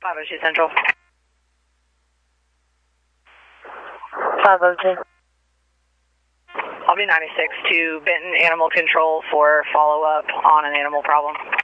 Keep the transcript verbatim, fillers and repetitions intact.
five oh two Central. five oh two. I'll be ninety-six to Benton Animal Control for follow-up on an animal problem.